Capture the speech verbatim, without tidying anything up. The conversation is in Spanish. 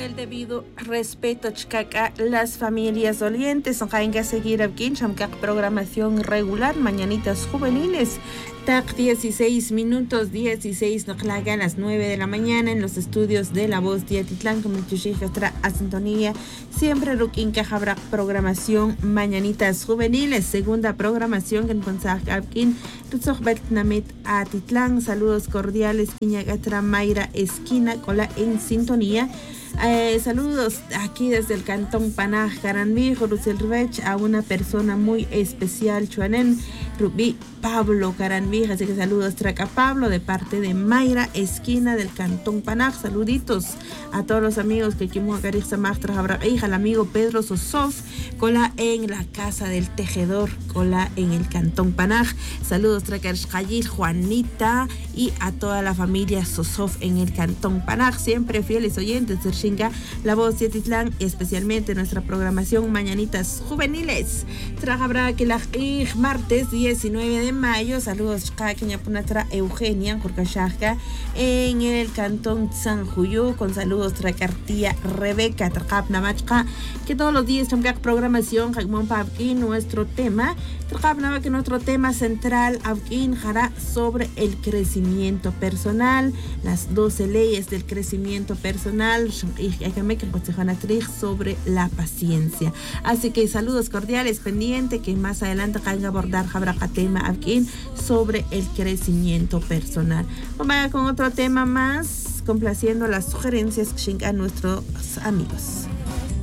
el debido respeto chcaca las familias dolientes. Hay que seguir aquí en programación regular, mañanitas juveniles. Tac dieciséis minutos, dieciséis noclaga a las nueve de la mañana en los estudios de La Voz de Atitlán, como nuestra a sintonía. Siempre Rukin que habrá programación mañanitas juveniles, segunda programación que encontramos aquí en Betnamit Atitlán. Saludos cordiales, Piñagatra Mayra Esquina, cola en sintonía. Eh, saludos aquí desde el Cantón Panaj, Caranmí, Joruselrech, a una persona muy especial, Chuanen, Rubí Pablo Caranmí. Así que saludos, Traca Pablo, de parte de Mayra Esquina del Cantón Panaj. Saluditos a todos los amigos que Kimu Acarix Maestra hija, el amigo Pedro Sosof, cola en la Casa del Tejedor, cola en el Cantón Panaj. Saludos, Traca Xayil, Juanita y a toda la familia Sosof en el Cantón Panaj, siempre fieles oyentes de La Voz de Atitlán, especialmente nuestra programación Mañanitas Juveniles. Trabajará que la martes diecinueve de mayo. Saludos Punatra Eugenia Corcachaja en el Cantón San Juyo, con saludos Tracartía Rebeca Tracapna Machka, que todos los días tenemos programación aquí nuestro tema Tracapna, que nuestro tema central aquí hará sobre el crecimiento personal, las doce leyes del crecimiento personal y sobre la paciencia. Así que saludos cordiales, pendiente que más adelante vaya a abordar habrá tema aquí sobre el crecimiento personal. Vamos con otro tema más, complaciendo las sugerencias que a nuestros amigos.